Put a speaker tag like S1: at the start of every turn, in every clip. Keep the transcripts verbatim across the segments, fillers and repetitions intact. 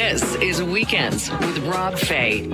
S1: This is Weekends with Rob Fay.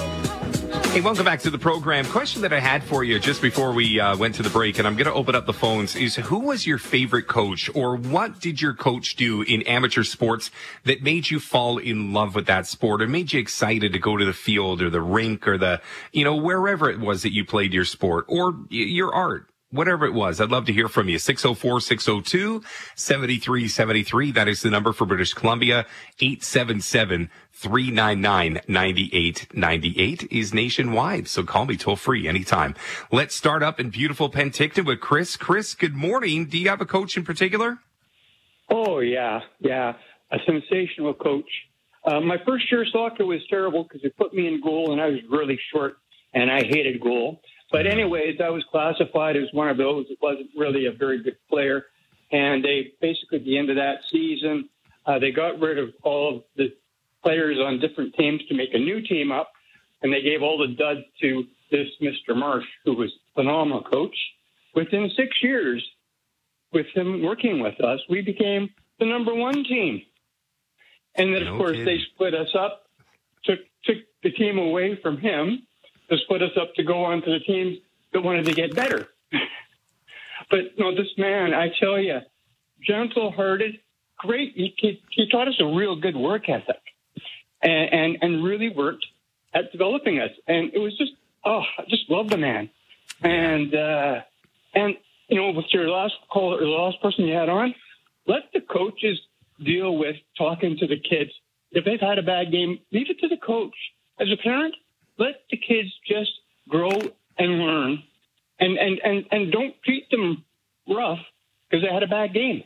S2: Hey, welcome back to the program. Question that I had for you just before we uh, went to the break, and I'm going to open up the phones, is who was your favorite coach, or what did your coach do in amateur sports that made you fall in love with that sport or made you excited to go to the field or the rink or the, you know, wherever it was that you played your sport or y- your art? Whatever it was, I'd love to hear from you. six oh four, six oh two, seven three seven three. That is the number for British Columbia. eight seven seven, three nine nine, nine eight nine eight is nationwide. So call me toll free anytime. Let's start up in beautiful Penticton with Chris. Chris, good morning. Do you have a coach in particular?
S3: Oh, yeah, yeah. A sensational coach. Uh, my first year of soccer was terrible because it put me in goal, and I was really short, and I hated goal. But anyways, I was classified as one of those that wasn't really a very good player. And they basically, at the end of that season, uh, they got rid of all of the players on different teams to make a new team up. And they gave all the duds to this Mister Marsh, who was a phenomenal coach. Within six years, with him working with us, we became the number one team. And then, of
S2: No
S3: course,
S2: kidding.
S3: they split us up, took took the team away from him, to split us up to go on to the teams that wanted to get better. But no, this man, I tell you, gentle-hearted, great. He, he, he taught us a real good work ethic, and, and and really worked at developing us. And it was just, oh, I just love the man. And uh, and you know, with your last call, or the last person you had on, let the coaches deal with talking to the kids. If they've had a bad game, leave it to the coach. As a parent, let the kids just grow and learn, and, and, and, and don't treat them rough because they had a bad game.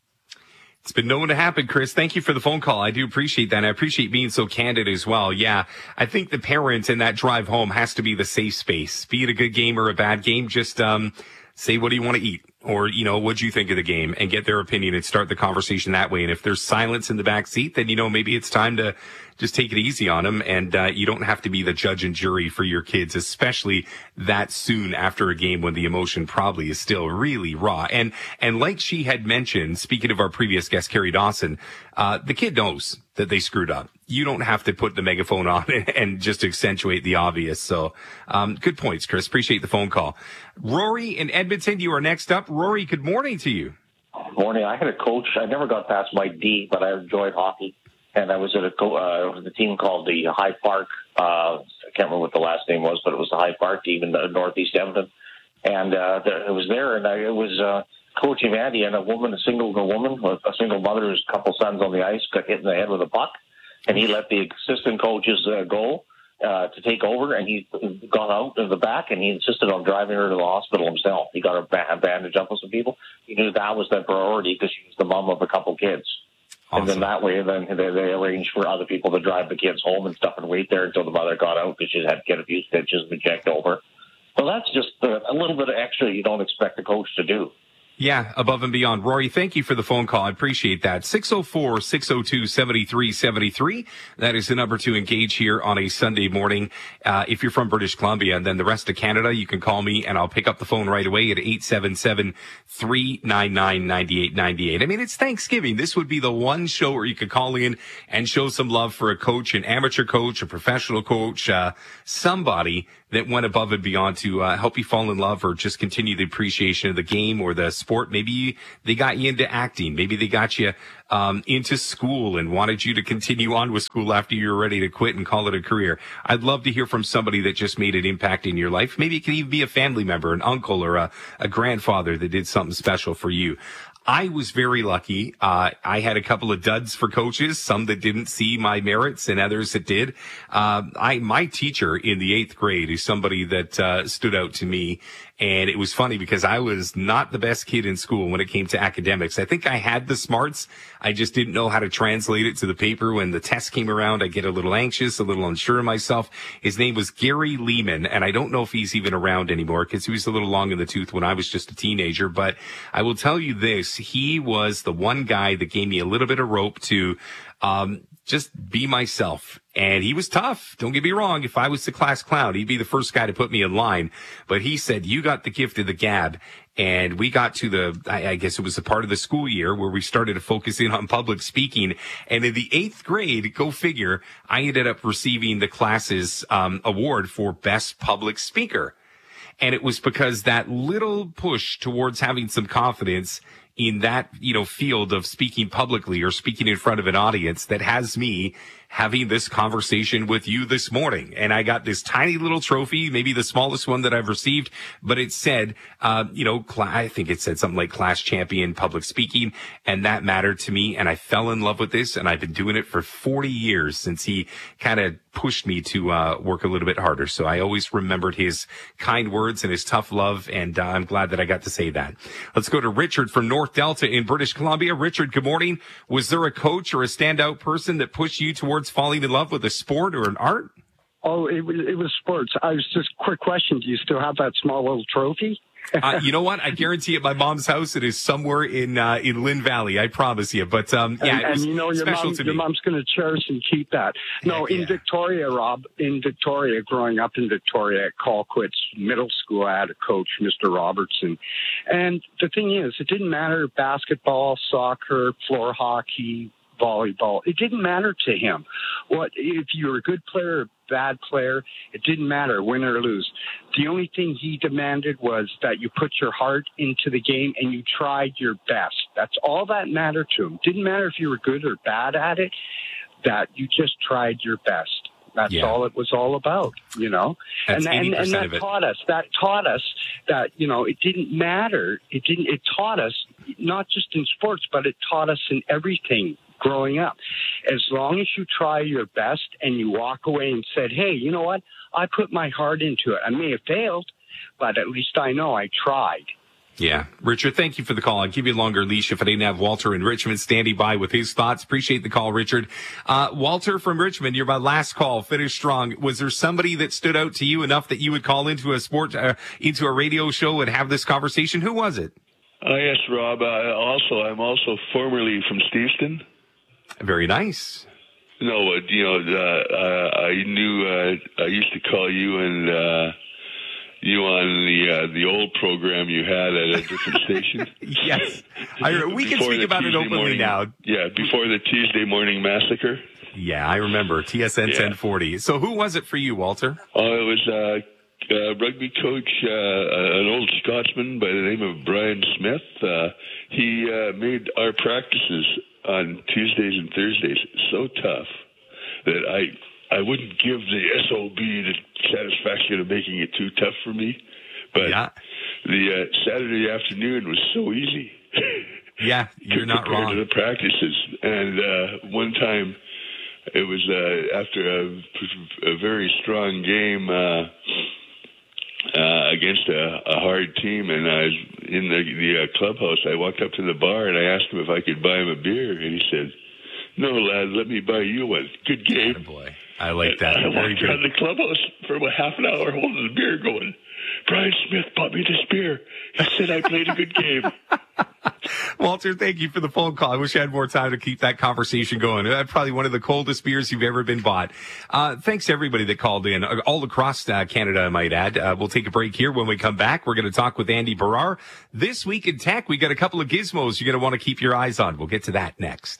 S2: It's been known to happen, Chris. Thank you for the phone call. I do appreciate that. And I appreciate being so candid as well. Yeah, I think the parent in that drive home has to be the safe space. Be it a good game or a bad game, just um, say, what do you want to eat? Or, you know, what do you think of the game? And get their opinion and start the conversation that way. And if there's silence in the back seat, then, you know, maybe it's time to just take it easy on them. And uh, you don't have to be the judge and jury for your kids, especially that soon after a game when the emotion probably is still really raw. And and like she had mentioned, speaking of our previous guest, Carrie Dawson, uh, the kid knows that they screwed up. You don't have to put the megaphone on and, and just accentuate the obvious. So um, good points, Chris. Appreciate the phone call. Rory in Edmonton, you are next up. Rory, good morning to you.
S4: Morning. I had a coach. I never got past my D, but I enjoyed hockey. And I was at a co- uh, the team called the High Park. Uh, I can't remember what the last name was, but it was the High Park team in the Northeast Edmonton. And uh, there, it was there, and I, it was uh, coaching Andy and a woman, a single woman, a single mother, whose couple sons on the ice, got hit in the head with a puck, and he let the assistant coaches uh, go uh, to take over, and he got out of the back, and he insisted on driving her to the hospital himself. He got a ba- bandage up with some people. He knew that was their priority because she was the mom of a couple kids. Awesome. And then that way, then they, they arranged for other people to drive the kids home and stuff and wait there until the mother got out because she had to get a few stitches and be checked over. So that's just a, a little bit of extra you don't expect a coach to do.
S2: Yeah, above and beyond. Rory, thank you for the phone call. I appreciate that. six oh four, six oh two, seven three seven three. That is the number to engage here on a Sunday morning. Uh, if you're from British Columbia and then the rest of Canada, you can call me and I'll pick up the phone right away at eight seven seven, three nine nine, nine eight nine eight. I mean, it's Thanksgiving. This would be the one show where you could call in and show some love for a coach, an amateur coach, a professional coach, uh, somebody that went above and beyond to uh, help you fall in love or just continue the appreciation of the game or the sport. Maybe they got you into acting. Maybe they got you um, into school and wanted you to continue on with school after you were ready to quit and call it a career. I'd love to hear from somebody that just made an impact in your life. Maybe it could even be a family member, an uncle, or a, a grandfather that did something special for you. I was very lucky. Uh, I had a couple of duds for coaches, some that didn't see my merits and others that did. Uh, I, my teacher in the eighth grade is somebody that, uh, stood out to me. And it was funny because I was not the best kid in school when it came to academics. I think I had the smarts. I just didn't know how to translate it to the paper. When the test came around, I get a little anxious, a little unsure of myself. His name was Gary Lehman, and I don't know if he's even around anymore because he was a little long in the tooth when I was just a teenager. But I will tell you this, he was the one guy that gave me a little bit of rope to um just be myself. And he was tough. Don't get me wrong. If I was the class clown, he'd be the first guy to put me in line. But he said, you got the gift of the gab. And we got to the, I, I guess it was a part of the school year where we started to focus in on public speaking. And in the eighth grade, go figure, I ended up receiving the class's um, award for best public speaker. And it was because that little push towards having some confidence in that, you know, field of speaking publicly or speaking in front of an audience that has me having this conversation with you this morning. And I got this tiny little trophy, maybe the smallest one that I've received, but it said, uh, you know, cl- I think it said something like class champion public speaking. And that mattered to me. And I fell in love with this. And I've been doing it for forty years since he kind of pushed me to uh, work a little bit harder. So I always remembered his kind words and his tough love. And uh, I'm glad that I got to say that. Let's go to Richard from North Delta in British Columbia. Richard, good morning. Was there a coach or a standout person that pushed you towards falling in love with a sport or an art?
S5: Oh, it was, it was sports. I was just quick question. Do you still have that small little trophy?
S2: uh, you know what? I guarantee at my mom's house it is somewhere in uh, in Lynn Valley. I promise you. But um, yeah,
S5: and,
S2: it was
S5: and you know your
S2: special
S5: mom,
S2: to
S5: your
S2: me.
S5: mom's going to cherish and keep that. No,
S2: Heck
S5: in
S2: yeah.
S5: Victoria, Rob, in Victoria, growing up in Victoria at Colquitt's Middle School, I had a coach, Mister Robertson. And the thing is, it didn't matter basketball, soccer, floor hockey, volleyball. It didn't matter to him. What if you were a good player or a bad player? It didn't matter, win or lose. The only thing he demanded was that you put your heart into the game and you tried your best. That's all that mattered to him. Didn't matter if you were good or bad at it, that you just tried your best. That's
S2: yeah.
S5: all it was all about, you know.
S2: That's
S5: and, and, and that
S2: of it.
S5: taught us. That taught us that, you know, it didn't matter. It didn't. It taught us not just in sports, but it taught us in everything growing up. As long as you try your best and you walk away and said, hey, you know what? I put my heart into it. I may have failed, but at least I know I tried.
S2: Yeah. Richard, thank you for the call. I'd give you a longer leash if I didn't have Walter in Richmond standing by with his thoughts. Appreciate the call, Richard. Uh, Walter from Richmond, you're my last call. Finish strong. Was there somebody that stood out to you enough that you would call into a sport, uh, into a radio show and have this conversation? Who was it?
S6: Uh, yes, Rob. Uh, also, I'm also formerly from Steveston.
S2: Very nice.
S6: No, uh, you know, uh, uh, I knew, uh, I used to call you and, uh, you on the, uh, the old program you had at a different station.
S2: Yes. I, we can
S6: Before
S2: speak
S6: the
S2: about it
S6: Tuesday
S2: openly
S6: morning,
S2: now.
S6: Yeah, before the Tuesday morning massacre.
S2: Yeah, I remember. T S N
S6: Yeah.
S2: ten forty. So who was it for you, Walter?
S6: Oh, it was, uh, uh, rugby coach, uh, an old Scotsman by the name of Brian Smith. Uh, he, uh, made our practices on Tuesdays and Thursdays so tough that I I wouldn't give the S O B the satisfaction of making it too tough for me. But
S2: Yeah.
S6: the uh, Saturday afternoon was so easy.
S2: Yeah, you're not
S6: compared
S2: wrong.
S6: to the practices. And uh, one time, it was uh, after a, a very strong game uh, uh, against a, a hard team, and I was in the, the uh, clubhouse. I walked up to the bar and I asked him if I could buy him a beer, and he said, "No, lad, let me buy you one. Good game."
S2: Boy, I like that.
S6: I
S2: Very
S6: walked around
S2: good.
S6: the clubhouse for about half an hour holding the beer going, "Brian Smith bought me this beer. He said I played a good game."
S2: Walter, thank you for the phone call. I wish I had more time to keep that conversation going. That's probably one of the coldest beers you've ever been bought. Uh, thanks to everybody that called in, uh, all across uh, Canada, I might add. Uh, we'll take a break here. When we come back, we're going to talk with Andy Barrar. This week in tech, we got a couple of gizmos you're going to want to keep your eyes on. We'll get to that next.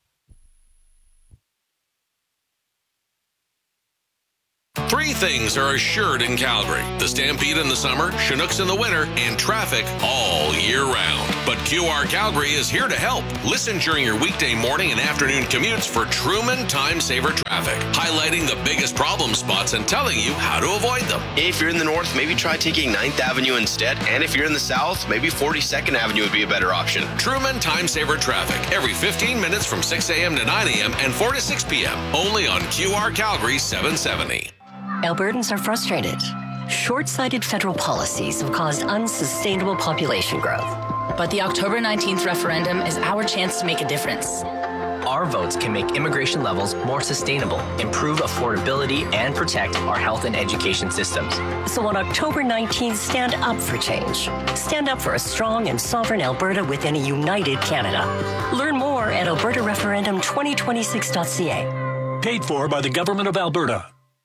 S7: Three things are assured in Calgary: the Stampede in the summer, Chinooks in the winter, and traffic all year round. But Q R Calgary is here to help. Listen during your weekday morning and afternoon commutes for Truman Time Saver Traffic, highlighting the biggest problem spots and telling you how to avoid them.
S8: If you're in the north, maybe try taking ninth Avenue instead. And if you're in the south, maybe forty-second Avenue would be a better option.
S7: Truman Time Saver Traffic, every fifteen minutes from six a.m. to nine a.m. and four to six p.m. Only on Q R Calgary seven seventy.
S9: Albertans are frustrated. Short-sighted federal policies have caused unsustainable population growth.
S10: But the October nineteenth referendum is our chance to make a difference.
S11: Our votes can make immigration levels more sustainable, improve affordability, and protect our health and education systems.
S9: So on October nineteenth, stand up for change. Stand up for a strong and sovereign Alberta within a united Canada. Learn more at alberta referendum twenty twenty-six dot c a.
S12: Paid for by the Government of Alberta.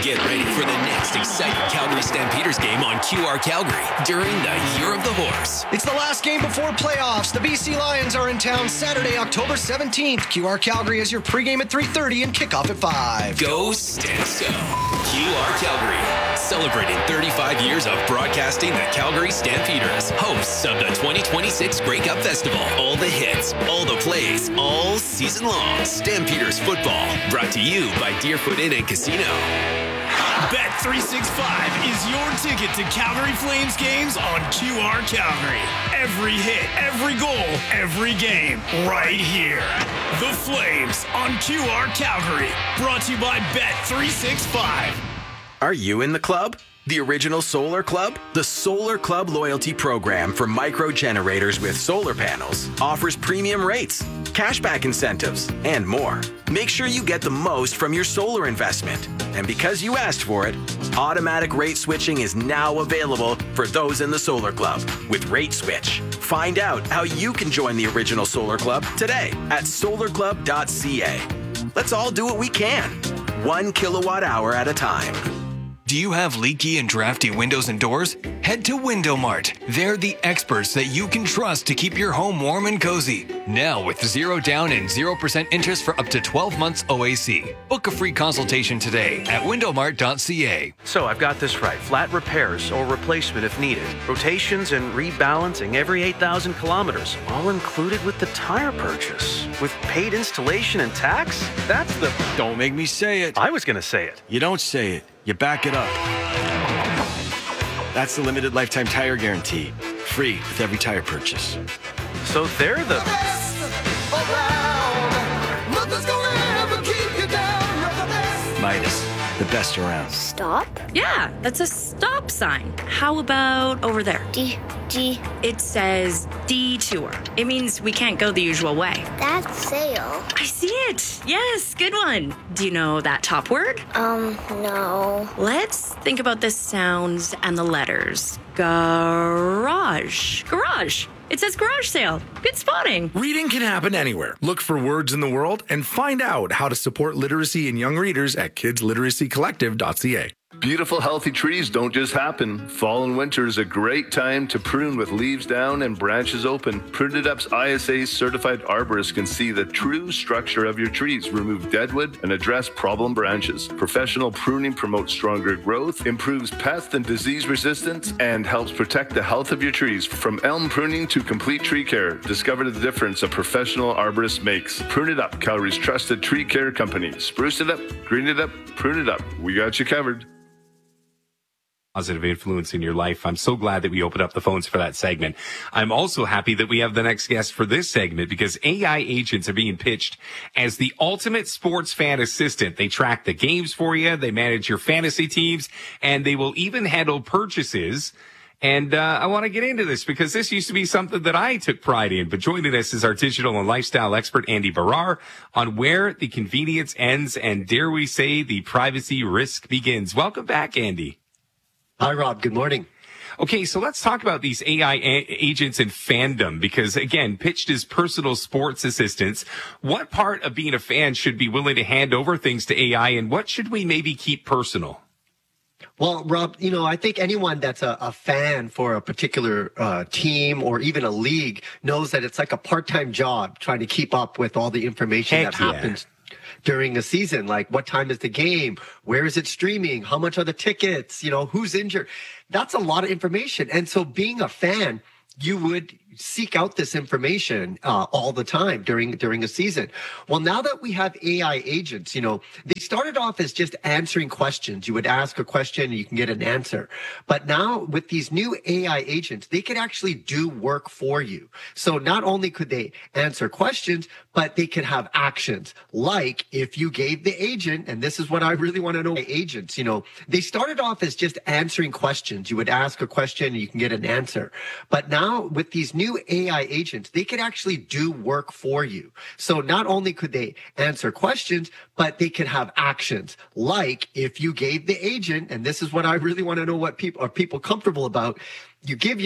S12: Get ready for the next exciting Calgary Stampeders game on Q R Calgary during the Year of the Horse.
S13: It's the last game before playoffs. The B C Lions are in town Saturday, October seventeenth. Q R Calgary is your pregame at three thirty and kickoff at five.
S12: Go Stamps Go. Q R Calgary, celebrating thirty-five years of broadcasting the Calgary Stampeders, hosts of the twenty twenty-six Grey Cup Festival. All the hits, all the plays, all season long. Stampeders football, brought to you by Deerfoot Inn and Casino.
S14: Bet three sixty-five is your ticket to Calgary Flames games on Q R Calgary. Every hit, every goal, every game, right here. The Flames on Q R Calgary, brought to you by Bet three sixty-five.
S15: Are you in the club? The original Solar Club? The Solar Club loyalty program for micro generators with solar panels offers premium rates, cashback incentives, and more. Make sure you get the most from your solar investment. And because you asked for it, automatic rate switching is now available for those in the Solar Club with Rate Switch. Find out how you can join the original Solar Club today at solar club dot c a. Let's all do what we can, one kilowatt hour at a time.
S16: Do you have leaky and drafty windows and doors? Head to Window Mart. They're the experts that you can trust to keep your home warm and cozy. Now with zero down and zero percent interest for up to twelve months O A C. Book a free consultation today at window mart dot c a.
S17: So I've got this right. Flat repairs or replacement if needed. Rotations and rebalancing every eight thousand kilometers. All included with the tire purchase. With paid installation and tax? That's the...
S16: Don't make me say it.
S17: I was going to say it.
S16: You don't say it. You back it up. That's the limited lifetime tire guarantee. Free with every tire purchase.
S17: So they're the...
S16: Midas, the best around.
S18: Stop?
S19: Yeah, that's a stop sign. How about over there?
S18: D, D.
S19: It says detour. It means we can't go the usual way.
S18: That's sail.
S19: I see it. Yes, good one. Do you know that top word?
S18: Um, no.
S19: Let's think about the sounds and the letters. Garage. Garage. It says garage sale. Good spotting.
S20: Reading can happen anywhere. Look for words in the world and find out how to support literacy in young readers at kids literacy collective dot c a.
S21: Beautiful, healthy trees don't just happen. Fall and winter is a great time to prune with leaves down and branches open. Prune It Up's I S A certified arborists can see the true structure of your trees, remove deadwood, and address problem branches. Professional pruning promotes stronger growth, improves pest and disease resistance, and helps protect the health of your trees. From elm pruning to complete tree care, discover the difference a professional arborist makes. Prune It Up, Calgary's trusted tree care company. Spruce it up, green it up, prune it up. We got you covered.
S2: Positive influence in your life. I'm so glad that we opened up the phones for that segment. I'm also happy that we have the next guest for this segment because A I agents are being pitched as the ultimate sports fan assistant. They track the games for you. They manage your fantasy teams and they will even handle purchases. And uh, I want to get into this because this used to be something that I took pride in. But joining us is our digital and lifestyle expert, Andy Barrar, on where the convenience ends and, dare we say, the privacy risk begins. Welcome back, Andy.
S22: Hi, Rob. Good morning.
S2: Okay, so let's talk about these A I a- agents and fandom because, again, pitched as personal sports assistants. What part of being a fan should be willing to hand over things to A I, and what should we maybe keep personal?
S22: Well, Rob, you know, I think anyone that's a, a fan for a particular uh, team or even a league knows that it's like a part-time job trying to keep up with all the information
S2: Heck
S22: that
S2: yeah.
S22: happens during a season. Like, what time is the game? Where is it streaming? How much are the tickets? You know, who's injured? That's a lot of information. And so being a fan, you would seek out this information uh, all the time during during a season. Well, now that we have A I agents, you know, they started off as just answering questions. You would ask a question and you can get an answer. But now with these new A I agents, they could actually do work for you. So not only could they answer questions, but they could have actions. Like if you gave the agent, and this is what I really want to know, agents, you know, they started off as just answering questions. You would ask a question and you can get an answer. But now with these new A I agents, they could actually do work for you. So not only could they answer questions, but they could have actions. Like if you gave the agent, and this is what I really want to know what people are people comfortable about, you give your